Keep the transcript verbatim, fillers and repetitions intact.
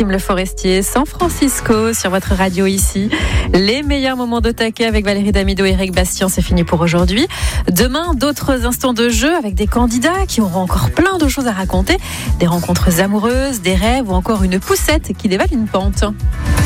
Maxime Le Forestier, San Francisco sur votre radio ici. Les meilleurs moments de taquet avec Valérie Damido et Eric Bastien, c'est fini pour aujourd'hui. Demain, d'autres instants de jeu avec des candidats qui auront encore plein de choses à raconter. Des rencontres amoureuses, des rêves ou encore une poussette qui dévale une pente.